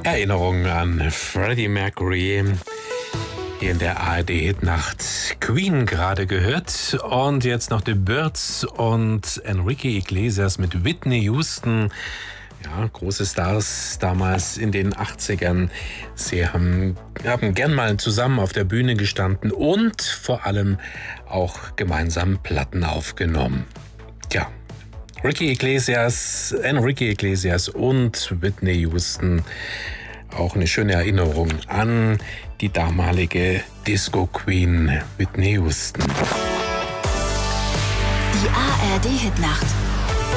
Erinnerungen an Freddie Mercury hier in der ARD-Hitnacht. Queen gerade gehört und jetzt noch The Byrds und Enrique Iglesias mit Whitney Houston. Ja, große Stars damals in den 80ern. Sie haben gern mal zusammen auf der Bühne gestanden und vor allem auch gemeinsam Platten aufgenommen. Tja, Enrique Iglesias und Whitney Houston. Auch eine schöne Erinnerung an die damalige Disco-Queen Whitney Houston. Die ARD-Hitnacht.